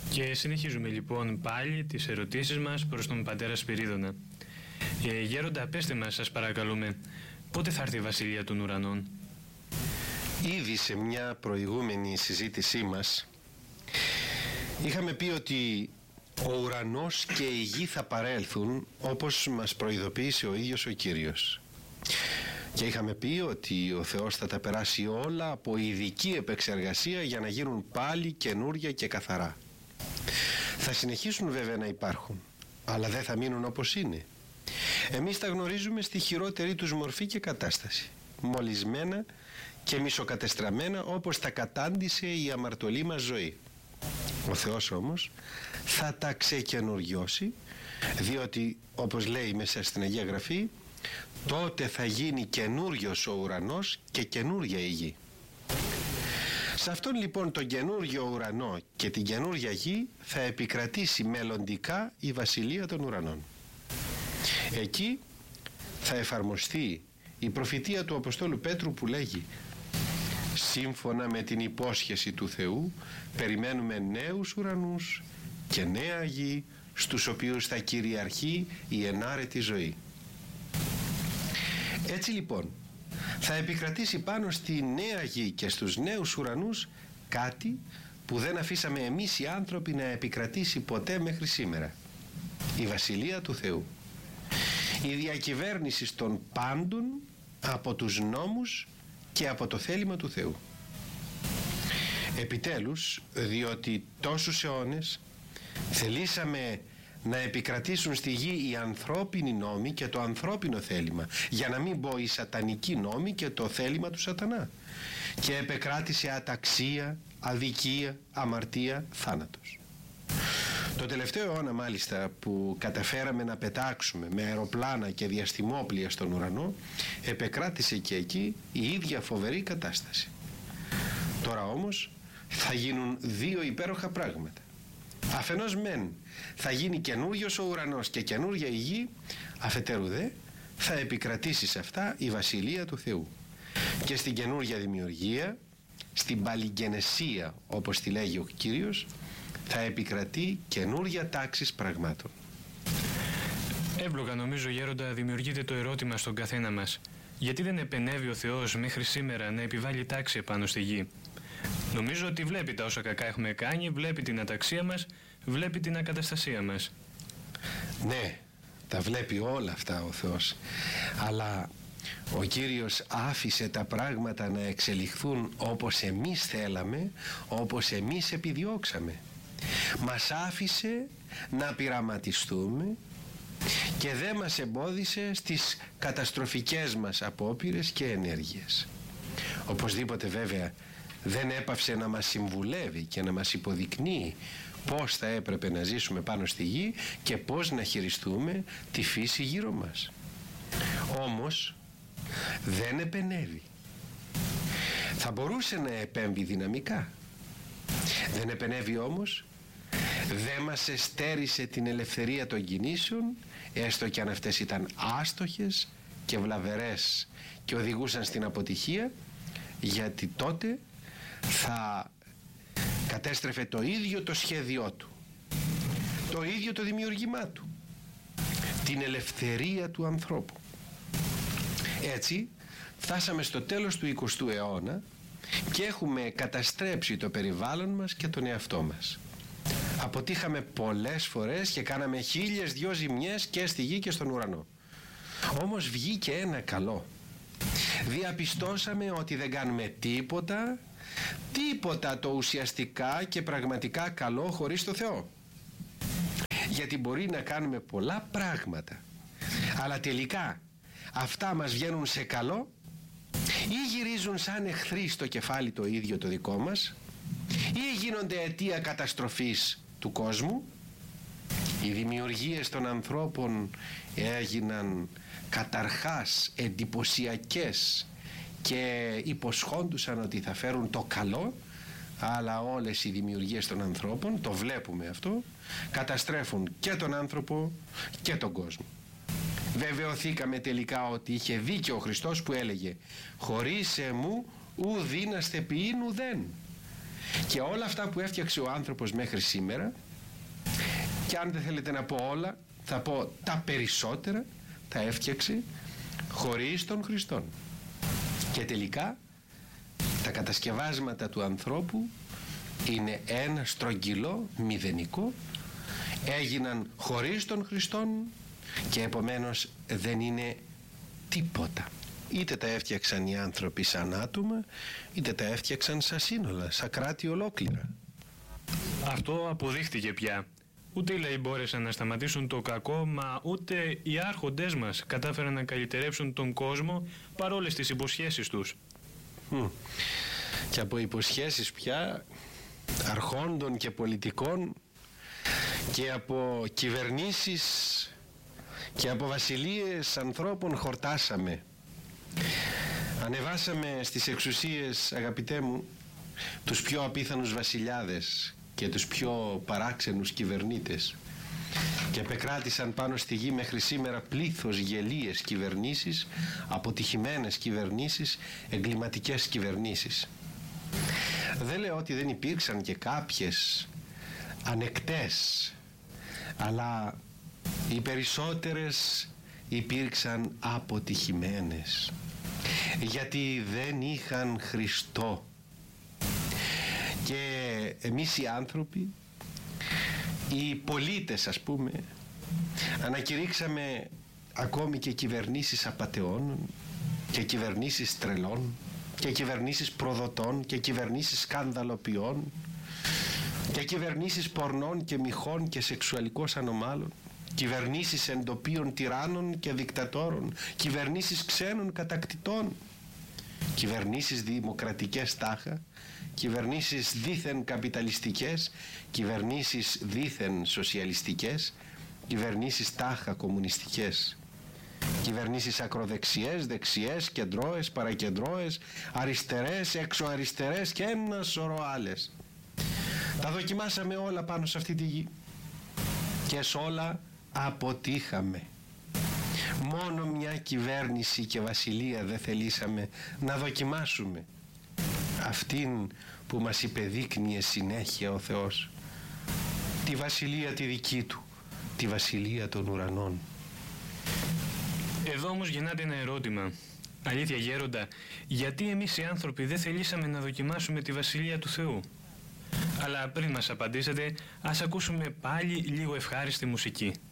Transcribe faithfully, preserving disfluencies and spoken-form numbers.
Και συνεχίζουμε λοιπόν πάλι τις ερωτήσεις μας προς τον πατέρα Σπυρίδωνα. Ε, γέροντα, πέστε μας, σας παρακαλούμε, πότε θα έρθει η Βασιλεία των Ουρανών? Ήδη σε μια προηγούμενη συζήτησή μας είχαμε πει ότι ο ουρανός και η γη θα παρέλθουν όπως μας προειδοποίησε ο ίδιος ο Κύριος. Και είχαμε πει ότι ο Θεός θα τα περάσει όλα από ειδική επεξεργασία για να γίνουν πάλι καινούρια και καθαρά. Θα συνεχίσουν βέβαια να υπάρχουν, αλλά δεν θα μείνουν όπως είναι. Εμείς τα γνωρίζουμε στη χειρότερη τους μορφή και κατάσταση, μολυσμένα και μισοκατεστραμμένα όπως τα κατάντησε η αμαρτωλή μας ζωή. Ο Θεός όμως θα τα ξεκαινουριώσει, διότι όπως λέει μέσα στην Αγία Γραφή, τότε θα γίνει καινούριος ο ουρανός και καινούρια η γη. Σε αυτόν λοιπόν τον καινούριο ουρανό και την καινούρια γη θα επικρατήσει μελλοντικά η Βασιλεία των Ουρανών. Εκεί θα εφαρμοστεί η προφητεία του Αποστόλου Πέτρου που λέγει: σύμφωνα με την υπόσχεση του Θεού περιμένουμε νέους ουρανούς και νέα γη στους οποίους θα κυριαρχεί η ενάρετη ζωή. Έτσι λοιπόν θα επικρατήσει πάνω στη νέα γη και στους νέους ουρανούς κάτι που δεν αφήσαμε εμείς οι άνθρωποι να επικρατήσει ποτέ μέχρι σήμερα: η Βασιλεία του Θεού, η διακυβέρνηση των πάντων από τους νόμους και από το θέλημα του Θεού. Επιτέλους, διότι τόσους αιώνες θελήσαμε να επικρατήσουν στη γη οι ανθρώπινοι νόμοι και το ανθρώπινο θέλημα, για να μην πω οι σατανικοί νόμοι και το θέλημα του σατανά, και επεκράτησε αταξία, αδικία, αμαρτία, θάνατος. Το τελευταίο αιώνα μάλιστα που καταφέραμε να πετάξουμε με αεροπλάνα και διαστημόπλια στον ουρανό, επεκράτησε και εκεί η ίδια φοβερή κατάσταση. Τώρα όμως θα γίνουν δύο υπέροχα πράγματα. Αφενός μεν θα γίνει καινούριος ο ουρανός και καινούρια η γη, αφετέρου δε θα επικρατήσει σε αυτά η Βασιλεία του Θεού. Και στην καινούρια δημιουργία, στην παλιγενεσία όπως τη λέγει ο Κύριος, θα επικρατεί καινούρια τάξης πραγμάτων. Εύλογα νομίζω, γέροντα, δημιουργείται το ερώτημα στον καθένα μας: γιατί δεν επενέβη ο Θεός μέχρι σήμερα να επιβάλλει τάξη επάνω στη γη? Νομίζω ότι βλέπει τα όσα κακά έχουμε κάνει, βλέπει την αταξία μας, βλέπει την ακαταστασία μας. Ναι, τα βλέπει όλα αυτά ο Θεός, αλλά ο Κύριος άφησε τα πράγματα να εξελιχθούν όπως εμείς θέλαμε, όπως εμείς επιδιώξαμε. Μας άφησε να πειραματιστούμε και δεν μας εμπόδισε στις καταστροφικές μας απόπειρες και ενέργειες. Οπωσδήποτε βέβαια δεν έπαυσε να μας συμβουλεύει και να μας υποδεικνύει πώς θα έπρεπε να ζήσουμε πάνω στη γη και πώς να χειριστούμε τη φύση γύρω μας. Όμως δεν επενέβη. Θα μπορούσε να επέμβει δυναμικά. Δεν επενέβη όμως, δεν μας εστέρισε την ελευθερία των κινήσεων, έστω και αν αυτές ήταν άστοχες και βλαβερές και οδηγούσαν στην αποτυχία, γιατί τότε θα κατέστρεφε το ίδιο το σχέδιό του, το ίδιο το δημιουργήμά του, την ελευθερία του ανθρώπου. Έτσι φτάσαμε στο τέλος του εικοστού αιώνα και έχουμε καταστρέψει το περιβάλλον μας και τον εαυτό μας. Αποτύχαμε πολλές φορές και κάναμε χίλιες δυο ζημιές και στη γη και στον ουρανό. Όμως βγήκε ένα καλό. Διαπιστώσαμε ότι δεν κάνουμε τίποτα, τίποτα το ουσιαστικά και πραγματικά καλό χωρίς το Θεό. Γιατί μπορεί να κάνουμε πολλά πράγματα, αλλά τελικά αυτά μας βγαίνουν σε καλό ή γυρίζουν σαν εχθροί στο κεφάλι το ίδιο το δικό μας, ή γίνονται αιτία καταστροφής του κόσμου. Οι δημιουργίες των ανθρώπων έγιναν καταρχάς εντυπωσιακές και υποσχόντουσαν ότι θα φέρουν το καλό, αλλά όλες οι δημιουργίες των ανθρώπων, το βλέπουμε αυτό, καταστρέφουν και τον άνθρωπο και τον κόσμο. Βεβαιωθήκαμε τελικά ότι είχε δίκιο ο Χριστός που έλεγε: χωρίς εμού ου δύναστε ποιήν ουδέν. Και όλα αυτά που έφτιαξε ο άνθρωπος μέχρι σήμερα, και αν δεν θέλετε να πω όλα, θα πω τα περισσότερα, τα έφτιαξε χωρίς τον Χριστόν. Και τελικά τα κατασκευάσματα του ανθρώπου είναι ένα στρογγυλό μηδενικό, έγιναν χωρίς τον Χριστόν και επομένως δεν είναι τίποτα. Είτε τα έφτιαξαν οι άνθρωποι σαν άτομα, είτε τα έφτιαξαν σαν σύνολα, σαν κράτη ολόκληρα. Αυτό αποδείχτηκε πια. Ούτε οι λαοί μπόρεσαν να σταματήσουν το κακό, μα ούτε οι άρχοντές μας κατάφεραν να καλυτερέψουν τον κόσμο παρόλες τις υποσχέσεις τους. Mm. Και από υποσχέσεις πια αρχόντων και πολιτικών και από κυβερνήσεις και από βασιλείες ανθρώπων χορτάσαμε. Ανεβάσαμε στις εξουσίες, αγαπητέ μου, τους πιο απίθανους βασιλιάδες και τους πιο παράξενους κυβερνήτες και επεκράτησαν πάνω στη γη μέχρι σήμερα πλήθος γελίες κυβερνήσεις, αποτυχημένες κυβερνήσεις, εγκληματικές κυβερνήσεις. Δεν λέω ότι δεν υπήρξαν και κάποιες ανεκτές, αλλά οι περισσότερες υπήρξαν αποτυχημένες, γιατί δεν είχαν Χριστό. Και εμείς οι άνθρωποι, οι πολίτες ας πούμε, ανακηρύξαμε ακόμη και κυβερνήσεις απατεώνων και κυβερνήσεις τρελών και κυβερνήσεις προδοτών και κυβερνήσεις σκανδαλοποιών και κυβερνήσεις πορνών και μοιχών και σεξουαλικώς ανομάλων, κυβερνήσεις εντοπίων τυράννων και δικτατόρων, κυβερνήσεις ξένων κατακτητών, κυβερνήσεις δημοκρατικές τάχα, κυβερνήσεις δήθεν καπιταλιστικές, κυβερνήσεις δήθεν σοσιαλιστικές, κυβερνήσεις τάχα κομμουνιστικές, κυβερνήσεις ακροδεξιές, δεξιές, κεντρώες, παρακεντρώες, αριστερές, εξωαριστερές και ένα σωρό άλλες. Τα δοκιμάσαμε όλα πάνω σε αυτή τη γη και σε όλα αποτύχαμε. Μόνο μια κυβέρνηση και βασιλεία δεν θελήσαμε να δοκιμάσουμε, αυτήν που μας υπεδείκνυε συνέχεια ο Θεός, τη βασιλεία τη δική του, τη βασιλεία των ουρανών. Εδώ όμως γεννάται ένα ερώτημα. Αλήθεια γέροντα, γιατί εμείς οι άνθρωποι δεν θελήσαμε να δοκιμάσουμε τη βασιλεία του Θεού? Αλλά πριν μας απαντήσετε, ας ακούσουμε πάλι λίγο ευχάριστη μουσική.